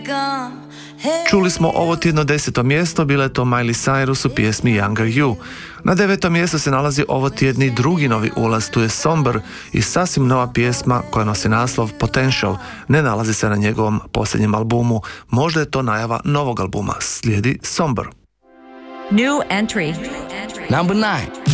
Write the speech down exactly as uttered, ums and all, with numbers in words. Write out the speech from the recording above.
Čuli smo ovo tjedno deseto mjesto, bila je to Miley Cyrus u pjesmi Younger You. Na devetom mjestu se nalazi ovo tjedni drugi novi ulaz, tu je Somber i sasvim nova pjesma koja nosi naslov Potential. Ne nalazi se na njegovom posljednjem albumu, možda je to najava novog albuma. Slijedi Somber. New entry. Number nine.